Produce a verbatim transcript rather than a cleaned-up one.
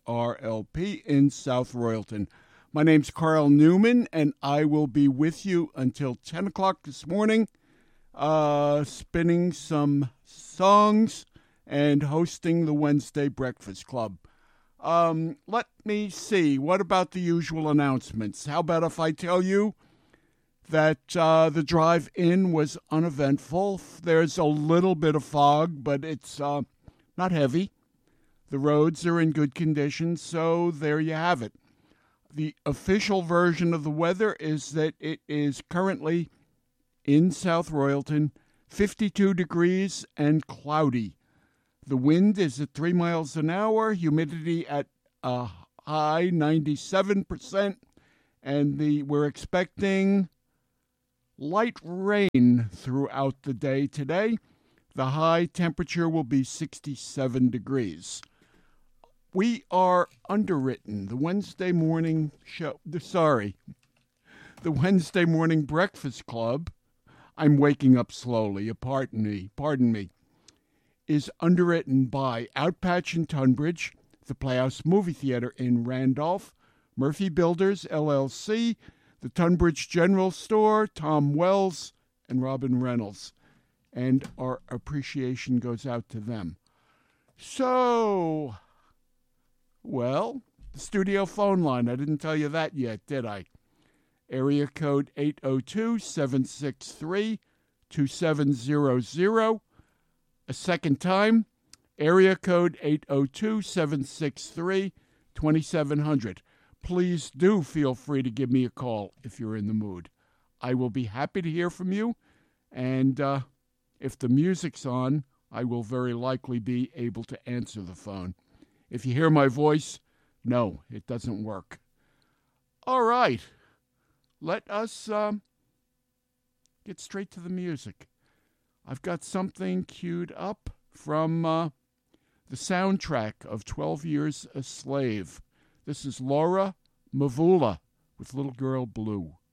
R L P in South Royalton. My name's Carl Newman, and I will be with you until ten o'clock this morning, uh, spinning some songs and hosting the Wednesday Breakfast Club. Um, let me see. What about the usual announcements? How about if I tell you that uh, the drive-in was uneventful? There's a little bit of fog, but it's uh, not heavy. The roads are in good condition, so there you have it. The official version of the weather is that it is currently in South Royalton, fifty-two degrees and cloudy. The wind is at three miles an hour, humidity at a high ninety-seven percent, and the we're expecting light rain throughout the day today. The high temperature will be sixty-seven degrees. We are underwritten. The Wednesday morning show, sorry, the Wednesday morning breakfast club, I'm waking up slowly, pardon me, pardon me, is underwritten by Outpatch in Tunbridge, the Playhouse Movie Theater in Randolph, Murphy Builders, L L C, the Tunbridge General Store, Tom Wells, and Robin Reynolds. And our appreciation goes out to them. So, well, the studio phone line, I didn't tell you that yet, did I? Area code eight oh two, seven six three, two seven zero zero. A second time, area code eight oh two, seven six three, two seven zero zero. Please do feel free to give me a call if you're in the mood. I will be happy to hear from you, and uh, if the music's on, I will very likely be able to answer the phone. If you hear my voice, no, it doesn't work. All right, let us um, get straight to the music. I've got something queued up from uh, the soundtrack of twelve Years a Slave. This is Laura Mvula with Little Girl Blue.